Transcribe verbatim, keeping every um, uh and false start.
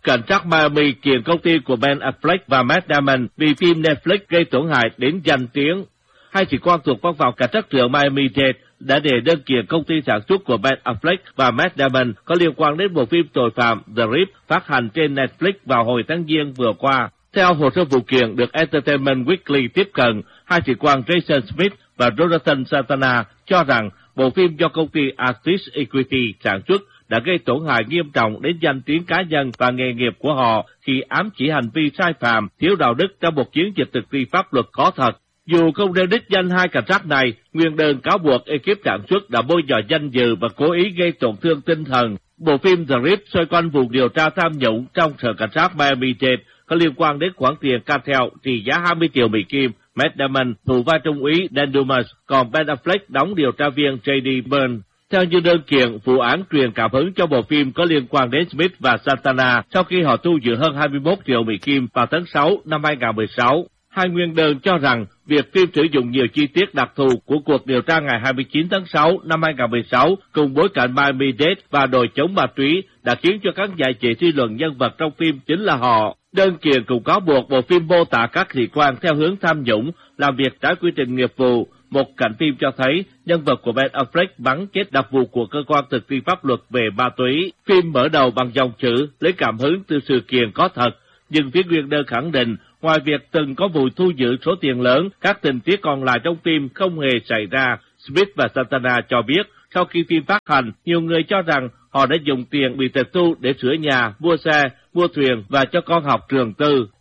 cảnh sát Miami kiện công ty của Ben Affleck và Matt Damon vì phim Netflix gây tổn hại đến danh tiếng. Hai sĩ quan thuộc văn phòng cảnh sát trưởng Miami-Dade đã đề đơn kiện công ty sản xuất của Ben Affleck và Matt Damon có liên quan đến bộ phim tội phạm The Reef phát hành trên Netflix vào hồi tháng Giêng vừa qua. Theo hồ sơ vụ kiện được Entertainment Weekly tiếp cận, hai sĩ quan Jason Smith và Jonathan Santana cho rằng bộ phim do công ty Artist Equity sản xuất đã gây tổn hại nghiêm trọng đến danh tiếng cá nhân và nghề nghiệp của họ khi ám chỉ hành vi sai phạm, thiếu đạo đức trong một chiến dịch thực thi pháp luật có thật. Dù không nêu đích danh hai cảnh sát này, nguyên đơn cáo buộc ekip sản xuất đã bôi nhọ danh dự và cố ý gây tổn thương tinh thần. Bộ phim The Reef xoay quanh vụ điều tra tham nhũng trong sở cảnh sát Miami-Dade có liên quan đến khoản tiền cartel trị giá hai mươi triệu Mỹ Kim. Matt Damon thủ vai trung úy Dan Dumas, còn Ben Affleck đóng điều tra viên J D Byrne. Theo như đơn kiện, vụ án truyền cảm hứng cho bộ phim có liên quan đến Smith và Santana sau khi họ thu giữ hơn hai mươi mốt triệu Mỹ Kim vào tháng sáu năm hai nghìn không trăm mười sáu. Hai nguyên đơn cho rằng việc phim sử dụng nhiều chi tiết đặc thù của cuộc điều tra ngày hai mươi chín tháng sáu năm hai nghìn không trăm mười sáu cùng bối cảnh Miami-Dade và đồi chống ma túy đã khiến cho các giải chỉ suy luận nhân vật trong phim chính là họ. Đơn kiện cũng cáo buộc bộ phim mô tả các sĩ quan theo hướng tham nhũng, làm việc trái quy trình nghiệp vụ. Một cảnh phim cho thấy nhân vật của Ben Affleck bắn chết đặc vụ của cơ quan thực thi pháp luật về ma túy. Phim mở đầu bằng dòng chữ lấy cảm hứng từ sự kiện có thật, nhưng phía nguyên đơn khẳng định ngoài việc từng có vụ thu giữ số tiền lớn, các tình tiết còn lại trong phim không hề xảy ra. Smith và Santana cho biết sau khi phim phát hành, nhiều người cho rằng họ đã dùng tiền bị tịch thu để sửa nhà, mua xe, mua thuyền và cho con học trường tư.